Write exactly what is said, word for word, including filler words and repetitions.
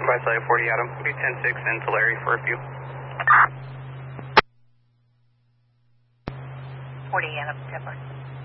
by Sally forty Adam, be ten six in Tulare for a few. forty Adam, Temper.